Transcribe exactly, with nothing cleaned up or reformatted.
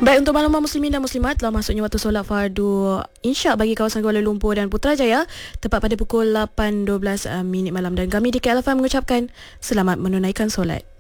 Baik, untuk maklumat muslimin dan muslimat, telah masuknya waktu solat fardu Isyak bagi kawasan Kuala Lumpur dan Putrajaya tepat pada pukul lapan dua belas minit malam, dan kami di K L F M mengucapkan selamat menunaikan solat.